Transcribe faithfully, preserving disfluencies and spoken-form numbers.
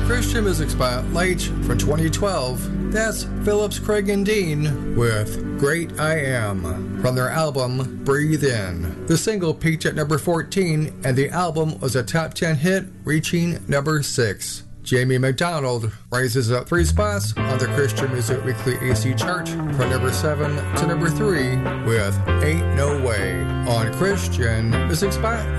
Christian Music Spotlight from twenty twelve, that's Phillips, Craig and Dean with Great I Am from their album Breathe In. The single peaked at number fourteen and the album was a top ten hit, reaching number six. Jamie McDonald rises up three spots on the Christian Music Weekly A C chart from number seven to number three with Ain't No Way on Christian Music Spotlight.